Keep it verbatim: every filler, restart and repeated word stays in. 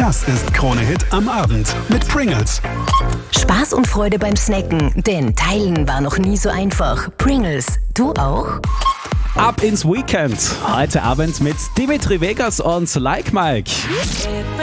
Das ist Krone Hit am Abend mit Pringles. Spaß und Freude beim Snacken, denn teilen war noch nie so einfach. Pringles, du auch? Ab ins Weekend. Heute Abend mit Dimitri Vegas und Like Mike.